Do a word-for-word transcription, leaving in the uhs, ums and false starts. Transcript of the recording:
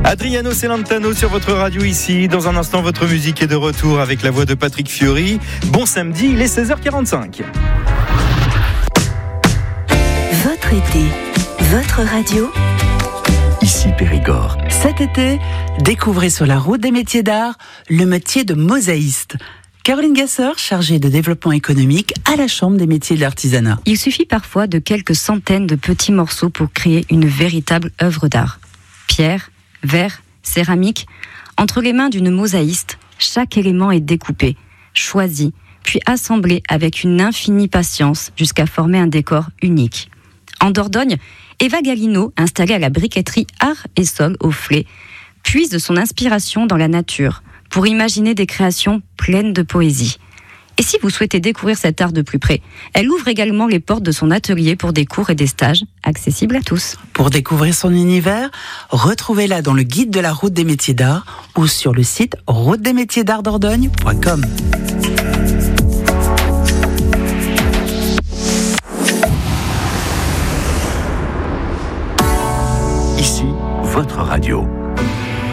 Adriano Celentano sur votre radio ici. Dans un instant, votre musique est de retour avec la voix de Patrick Fiori. Bon samedi, il est seize heures quarante-cinq. Votre été, votre radio. Ici Périgord. Cet été, découvrez sur la route des métiers d'art le métier de mosaïste. Caroline Gasser, chargée de développement économique à la Chambre des métiers de l'artisanat. Il suffit parfois de quelques centaines de petits morceaux pour créer une véritable œuvre d'art. Pierre, verre, céramique, entre les mains d'une mosaïste, chaque élément est découpé, choisi, puis assemblé avec une infinie patience jusqu'à former un décor unique. En Dordogne, Eva Galino, installée à la briqueterie Art et Sol au Flé, puise de son inspiration dans la nature pour imaginer des créations pleines de poésie. Et si vous souhaitez découvrir cet art de plus près, elle ouvre également les portes de son atelier pour des cours et des stages accessibles à tous. Pour découvrir son univers, retrouvez-la dans le guide de la route des métiers d'art ou sur le site route des métiers d'art dordogne point com. Ici, votre radio.